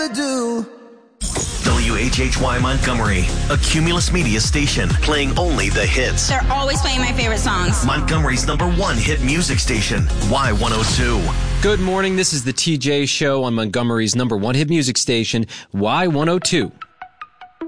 ever do. WHHY Montgomery, a Cumulus Media station, playing only the hits. They're always playing my favorite songs. Montgomery's #1 hit music station, Y102. Good morning, this is the TJ Show on Montgomery's #1 hit music station, Y102.